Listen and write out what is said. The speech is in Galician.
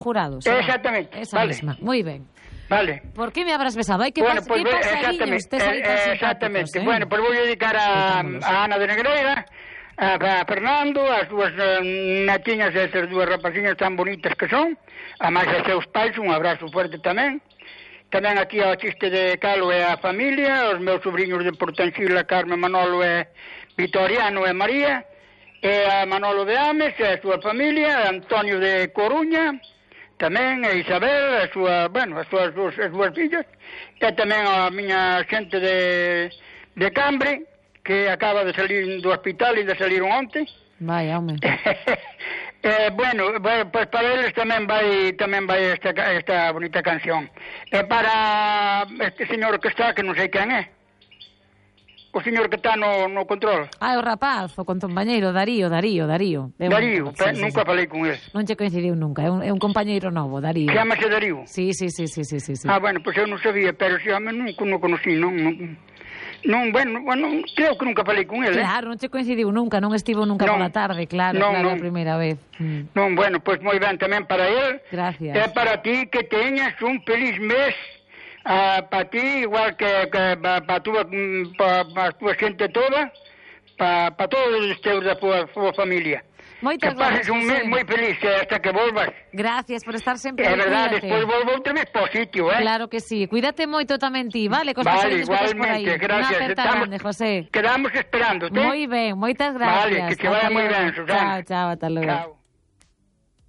Jurados. Exactamente. Esa misma. Muy ben. Vale. ¿Por qué me habrás besado? Hai que Bueno, pues, pasadiños tes aí tan simpáticos, exactamente. Bueno, pues vou dedicar a Ana de Negreira, a Fernando, as dúas natiñas, esas dúas rapaciñas tan bonitas que son, a máis a seus pais, un abrazo fuerte tamén. Tamén aquí ao Chiste de Calo e a familia, os meus sobrinhos de Portancila, Carmen, Manolo e Vitoriano e María, e a Manolo de Ames e a súa familia, Antonio de Coruña, tamén a Isabel, as súas dúas fillas, e tamén a miña xente de Cambre, que acaba de salir do hospital e de salir onte. Vaya, home. Bueno, pues para eles tamén vai esta bonita canción. E para este señor que está, que non sei quen é, o señor que está no control. O rapaz, o compañeiro, Darío. Darío, nunca falei con ele. Non che coincidiu nunca, é un compañeiro novo, Darío. Chámase Darío? Sí. Bueno, pues eu non sabía, pero si nunca non conocí, bueno, creo que nunca falei con ele. Claro, non che coincidiu nunca, non estivo nunca pola tarde, claro, a primeira vez. Non, bueno, pues moi ben tamén para ele. Gracias. E para ti que teñas un feliz mes. Para ti, igual que para a túa xente toda, para todos os teus da túa familia. Moitas gracias. Que pases un mes moi feliz hasta que volvas. Gracias por estar sempre aí. É verdade, despois volvo outra vez para o sitio, Claro que sí. Cuídate moito tamén ti, vale? Vale, igualmente, gracias. Unha aperta grande, José. Quedamos esperando, Moi ben, moitas gracias. Vale, que te vaya moi ben, Susana. Chao, ata logo. Chao.